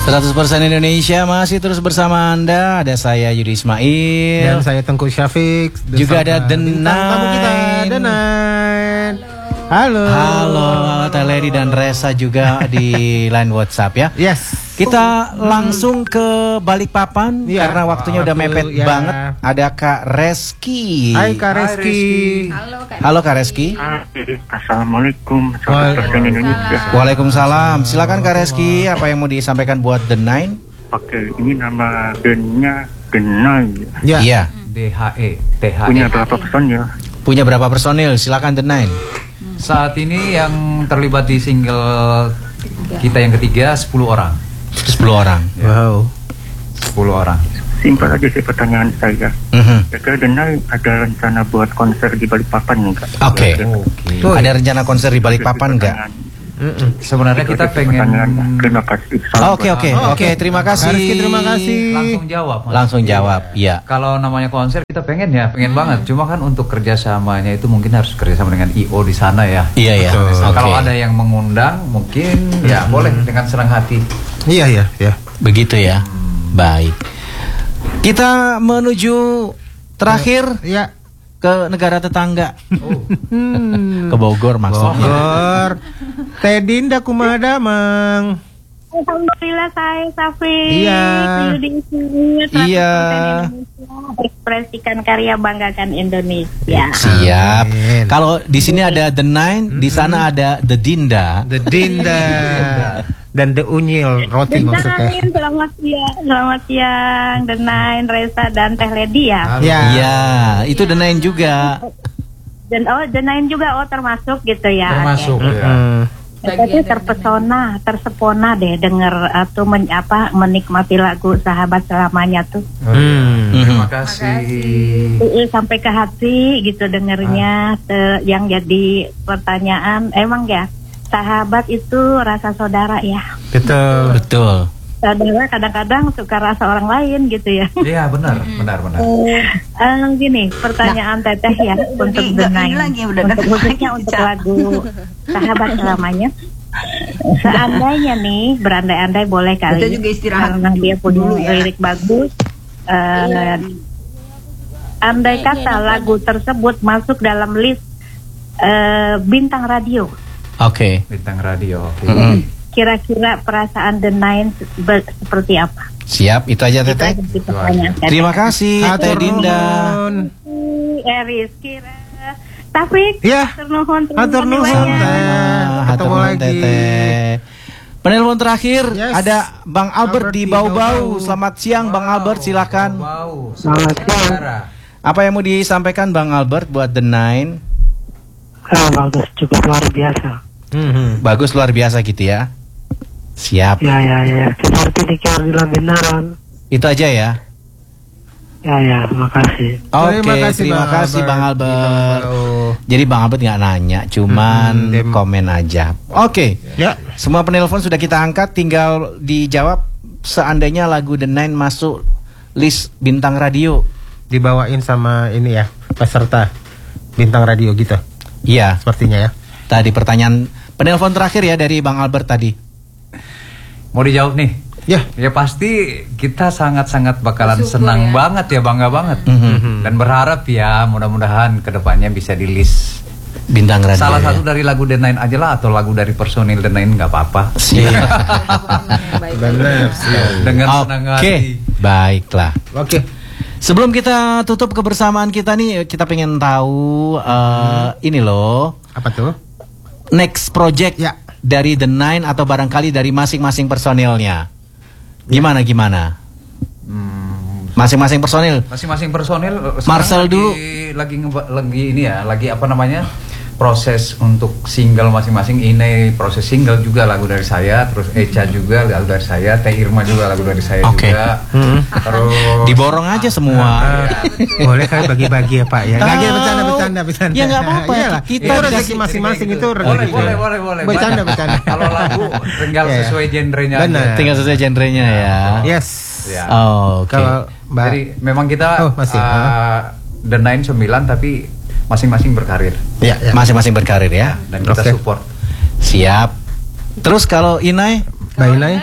100% Indonesia masih terus bersama Anda. Ada saya Yudi Ismail dan saya Tengku Syafiq. Juga ada The tamu kita, The Nine. Halo Teh Lady dan Resa juga di line WhatsApp ya. Yes. Kita langsung ke Balikpapan ya, karena waktunya udah mepet banget. Ada Kak Reski. Hai Kak Reski. Halo Kak Reski. Assalamualaikum. 100% Indonesia. Waalaikumsalam. Silakan Kak Reski, apa yang mau disampaikan buat The Nine? Oke, ini nama bandnya The Nine. Ya. Iya. DHE. Punya berapa personil? Punya berapa personil? Silakan The Nine. Saat ini yang terlibat di single kita yang ketiga 10 orang. 10 orang. Wow. 10 orang. Simpel aja sih pertanyaan saya. Kira-kira The Nine ada rencana buat konser di Balikpapan enggak? Oke. Ada rencana konser di Balikpapan enggak? Sebenarnya kita pengen. Terima kasih. Oke, terima kasih. Reski, terima kasih. Langsung jawab. Mas. Langsung jawab, iya. Kalau namanya konser kita pengen banget. Cuma kan untuk kerjasamanya itu mungkin harus kerjasama dengan IO di sana ya. Iya ya. Kalau ada yang mengundang mungkin ya boleh dengan senang hati. Iya. Begitu ya. Baik. Kita menuju terakhir Ya. ke negara tetangga. Ke Bogor maksudnya. Bogor. Teh Dinda kumaha damang? Alhamdulillah saya Safi. Iya. Iya. Ekspresikan karya, banggakan Indonesia. Siap. Amin. Kalau di sini ada The Nine, di sana ada The Dinda. The Dinda dan The Unyil roti maksudnya. Selamat siang, The Nine, Resa dan Teh Lady ya. Ya. Iya, itu The Nine juga. Dan The Nine juga termasuk gitu ya. Termasuk Oke. ya. Tapi tersepona deh denger atau menikmati lagu Sahabat Selamanya tuh. Terima kasih. Sampai ke hati gitu dengernya. Yang jadi pertanyaan emang ya, sahabat itu rasa saudara ya. Betul. Saudara kadang-kadang suka rasa orang lain gitu ya. Iya benar. Gini pertanyaan Teteh ya untuk The Nine, untuk khususnya untuk lagu Sahabat Selamanya. Seandainya nih, berandai-andai boleh kali, karena dia punya lirik bagus. Andai kata lagu tersebut masuk dalam list bintang radio. Oke. Bintang radio. Kira-kira perasaan The Nine seperti apa? Siap, itu aja Teteh. Terima kasih Teh Dinda. Rizky, Taufik, Ya. Hatur nuhun. Ketemu lagi. Teteh. Penelpon terakhir Yes. ada Bang Albert di Bau-Bau. Selamat siang Bang Albert, silakan. Wow. Selamat siang. Apa yang mau disampaikan Bang Albert buat The Nine? Bagus, cukup luar biasa. Bagus luar biasa gitu ya. Siap. Ya. Seperti di Keadilan Benaran. Itu aja ya. Ya, terima kasih. Oke, terima kasih Bang Albert. Jadi Bang Albert nggak nanya, cuman komen aja. Oke. Ya. Semua penelpon sudah kita angkat, tinggal dijawab seandainya lagu The Nine masuk list bintang radio. Dibawain sama ini ya, peserta bintang radio gitu. Iya, Sepertinya ya. tadi pertanyaan penelpon terakhir ya dari Bang Albert tadi. Mau dijawab nih? Ya. Ya pasti kita sangat-sangat bakalan senang banget ya, bangga banget. Dan berharap ya mudah-mudahan kedepannya bisa di list Bintang radio. salah satu dari lagu The Nine aja lah, atau lagu dari personil The Nine nggak apa-apa. Siap. Benar. Dengan senang Oke, hati. baiklah. Oke. Sebelum kita tutup kebersamaan kita nih, kita pengen tahu ini loh, Apa tuh? next project Ya. dari The Nine atau barangkali dari masing-masing personilnya. Gimana? Masing-masing personil. Masing-masing personil Marcel sekarang lagi ini ya, lagi apa namanya? Proses untuk single masing-masing. Ini proses single juga lagu dari saya, terus Echa juga lagu dari saya, Teh Irma juga lagu dari saya Oke. juga. Terus Diborong aja semua. Boleh kali bagi-bagi ya Pak ya. Lagi bercanda. Ya nggak apa-apa. Iyalah. Kita Itu rezeki masing-masing itu rezeki. boleh. Bercanda. Kalau lagu tinggal Ya. sesuai genrenya Benar. aja. Tinggal sesuai genrenya ya. Yes. Ya. Oh, oke. Kalau Mbak Jadi memang kita masih. The Nine 9 tapi masing-masing berkarir Ya. Masing-masing berkarir ya. dan kita Oke. support. Siap. Terus kalau Inai, Mbak Inai?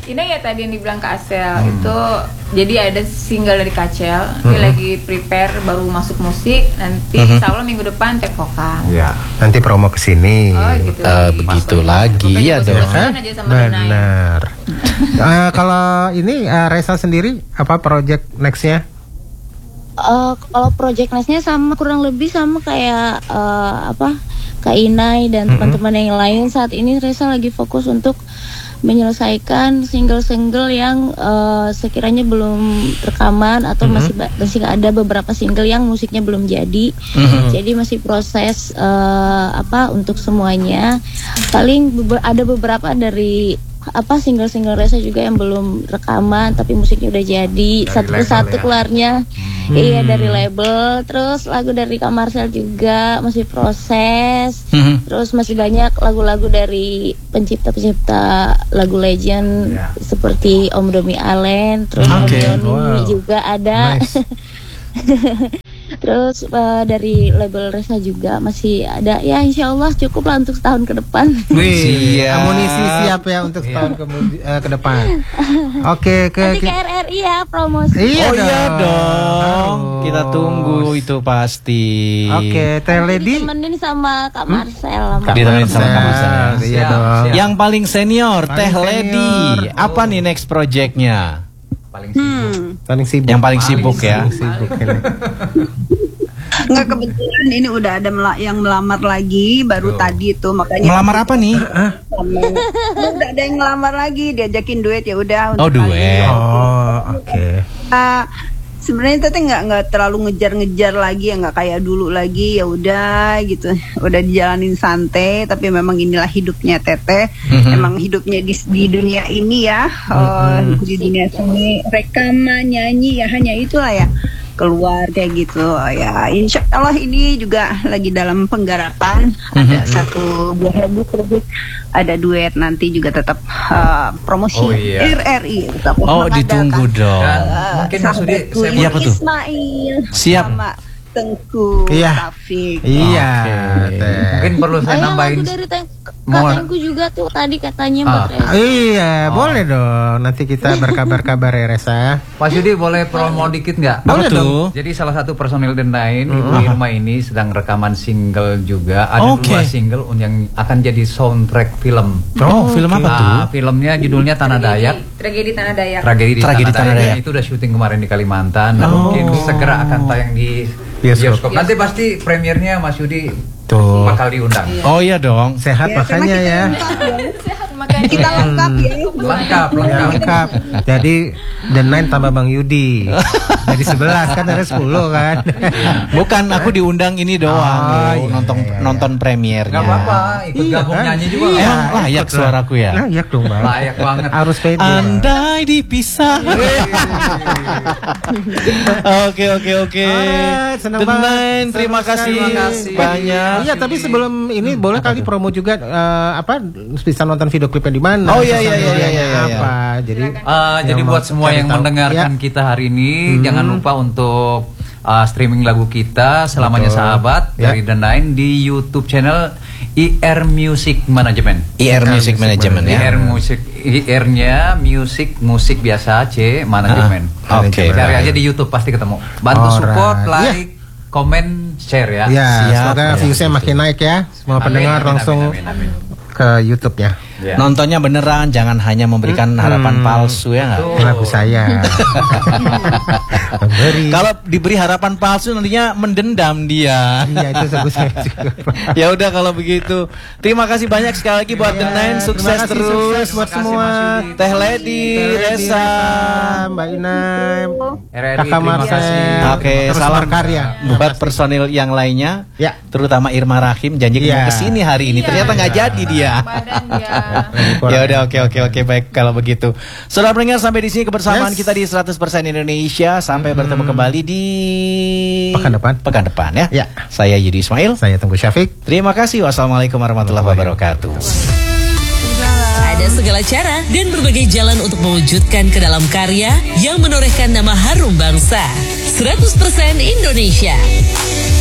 Ini ya tadi yang dibilang Kak Acel itu, jadi ada single dari Kak Acel, dia lagi prepare baru masuk musik, nanti insya Allah minggu depan take vokal. Ya, nanti promo ke sini. Oh gitu. Begitu lagi ya dong. Benar. Kalau ini Reza sendiri apa project nextnya? Kalau project nextnya sama kurang lebih sama kayak Kak Inai dan teman-teman yang lain. Saat ini Reza lagi fokus untuk menyelesaikan single-single yang sekiranya belum rekaman atau masih ada beberapa single yang musiknya belum jadi. Jadi masih proses untuk semuanya. Paling ada beberapa dari single-single Reza juga yang belum rekaman tapi musiknya udah jadi satu persatu keluarnya. Iya, dari label. Terus lagu dari Kak Marcel juga masih proses. Terus masih banyak lagu-lagu dari pencipta-pencipta lagu legend seperti Om Domi Allen, terus Om Yoni juga ada. Nice. Terus dari label Reza juga masih ada. Ya insya Allah cukup lah untuk setahun ke depan. Amunisi siap ya untuk setahun ke depan. Oke, nanti ke RRI ya promosi. Iya dong. Kita tunggu itu pasti. Oke, Teh Lady ditemenin sama Kak Marcel. Ditemenin sama Kak Marcel. Iya dong. Yang paling senior Teh Lady. Apa nih next projectnya? Paling sibuk. Yang paling sibuk ya. Nggak, kebetulan ini udah ada yang melamar lagi baru tadi tuh, makanya. Melamar apa nih? Udah ada yang melamar lagi, diajakin duet ya udah. Oh duet. Oke. Sebenarnya Teteh nggak terlalu ngejar-ngejar lagi ya, nggak kayak dulu lagi, ya udah gitu, udah dijalanin santai. Tapi memang inilah hidupnya Teteh, emang hidupnya di dunia ini ya, di dunia seni, rekaman, nyanyi ya hanya itulah ya, keluar kayak gitu ya. Insya Allah ini juga lagi dalam penggarapan, ada satu buah lagu terbit, ada duet nanti juga tetap promosi RRI tetap ditunggu dong. Mungkin Mas Sudi siapa tuh? Ismail siap sama Tengku Taufik. Iya. Mungkin perlu saya nambahin. Lagu dari Tengku juga tuh tadi katanya buat Reza. Iya, boleh dong. Nanti kita berkabar-kabar ya Reza. Mas Yudi boleh promo dikit nggak? Boleh dong. Jadi salah satu personil The Nine, Ibu Irma ini sedang rekaman single juga. Ada 2 single yang akan jadi soundtrack film. Film apa tuh? Filmnya judulnya Tanah Dayak. Tragedi Tanah Dayak. Tragedi Tanah Dayak. Itu udah syuting kemarin di Kalimantan. Dan mungkin segera akan tayang di bioskop. Nanti pasti premiernya Mas Yudi bakal diundang. Oh iya dong. Sehat makanya ya. Sehat makanya kita lengkap ya. Lengkap. Jadi The Nine tambah Bang Yudi. Jadi 11 kan, ada 10 kan. Bukan, aku diundang ini doang. Nonton premiernya. Gak apa-apa, ikut gabung nyanyi juga. Emang layak suaraku ya? Layak dong Bang. Layak banget. Harus pede. Andai dipisah. Oke. Senang The Nine, terima kasih banyak. Iya, tapi sebelum ini boleh kali promo juga bisa nonton video klipnya di mana? Oh iya. Apa? Jadi buat semua yang mendengarkan kita hari ini, jangan lupa untuk streaming lagu kita Selamanya Sahabat dari The Nine di YouTube channel IR Music Management. IR Music Management ya. IR-nya musik biasa, C Management. Oke. Cari aja di YouTube pasti ketemu. Bantu support, like, komen, share ya. Ya, semoga viewsnya makin naik ya. Semua pendengar langsung ke YouTube-nya. Nontonnya beneran, jangan hanya memberikan harapan palsu ya nggak? Lagu saya. Kalau diberi harapan palsu nantinya mendendam dia. Iya, itu lagu saya juga. Ya udah kalau begitu. Terima kasih banyak sekali lagi buat The Nine, sukses terus buat semua. Teh Lady, Reza, Mbak Inai, Kakak Marcel. Oke, salam karya buat personil yang lainnya. Ya, terutama Irma Rahim janji mau kesini hari ini. Ternyata nggak jadi dia. Ya udah, oke baik kalau begitu. Saudara pendengar, sampai di sini kebersamaan kita di 100% Indonesia. Sampai bertemu kembali di pekan depan ya. Saya Yudi Ismail, saya Tengku Syafiq. Terima kasih. Wassalamualaikum warahmatullahi wabarakatuh. Ada segala cara dan berbagai jalan untuk mewujudkan ke dalam karya yang menorehkan nama harum bangsa. 100% Indonesia.